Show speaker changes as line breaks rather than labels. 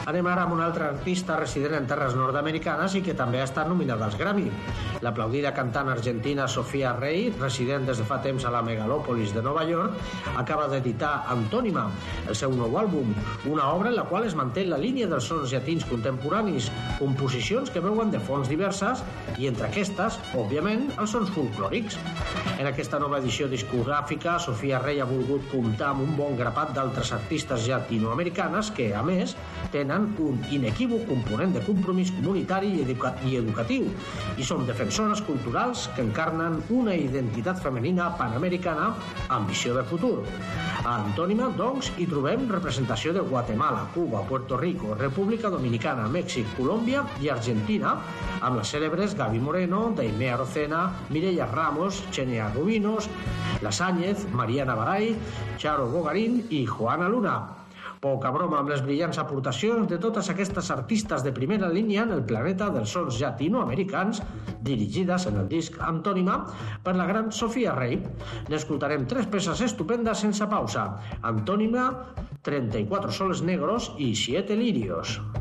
Anem ara amb una altra artista resident en terres nord-americanes i que també ha estat nominada als Grammy. L'aplaudida cantant argentina Sofía Rey, resident des de fa temps a la megalòpolis de Nova York, acaba d'editar Antònima, el seu nou àlbum, una obra en la qual es manté la línia dels sons llatins contemporanis, composicions que veuen de fonts diverses i entre aquestes, òbviament, els sons folclòrics. En aquesta nova edició discogràfica, Sofía Rey ha volgut comptar amb un bon grapat d'altres artistes llatinoamericanes que, a més, tenen un inequívoc component de compromís comunitari i educatiu i són defensores culturals que encarnen una identitat femenina panamericana amb visió de futur. A Antònima, doncs, hi trobem representació de Guatemala, Cuba, Puerto Rico, República Dominicana, Mèxic, Colòmbia i Argentina, amb les cèlebres Gaby Moreno, Daimea Rocena, Mireia Ramos, Xenia Rubinos, La Sáñez, Mariana Baray, Charo Bogarín i Juana Luna. Poca broma amb les brillants aportacions de totes aquestes artistes de primera línia en el planeta dels sons llatinoamericans, dirigides en el disc Antònima per la gran Sofía Rey. N'escoltarem 3 peces estupendes sense pausa. Antònima, 34 soles negros i 7 lirios.